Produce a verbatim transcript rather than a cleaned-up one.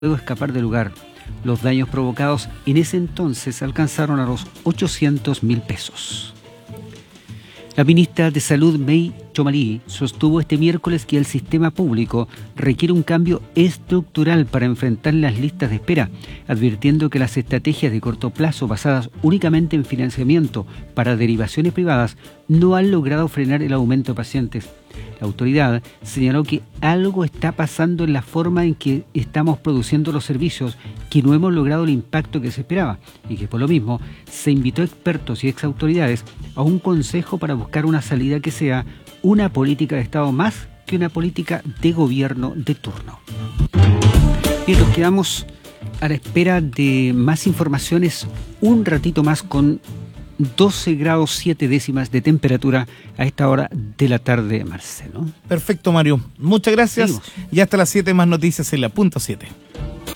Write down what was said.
pudo escapar del lugar. Los daños provocados en ese entonces alcanzaron a los ochocientos mil pesos. La ministra de Salud, May Chomali, sostuvo este miércoles que el sistema público requiere un cambio estructural para enfrentar las listas de espera, advirtiendo que las estrategias de corto plazo basadas únicamente en financiamiento para derivaciones privadas no han logrado frenar el aumento de pacientes. La autoridad señaló que algo está pasando en la forma en que estamos produciendo los servicios, que no hemos logrado el impacto que se esperaba y que por lo mismo se invitó a expertos y exautoridades a un consejo para buscar una salida que sea una política de Estado más que una política de gobierno de turno. Bien, nos quedamos a la espera de más informaciones un ratito más con doce grados siete décimas de temperatura a esta hora de la tarde, Marcelo. Perfecto, Mario. Muchas gracias. Seguimos. Y hasta las siete más noticias en la punto siete.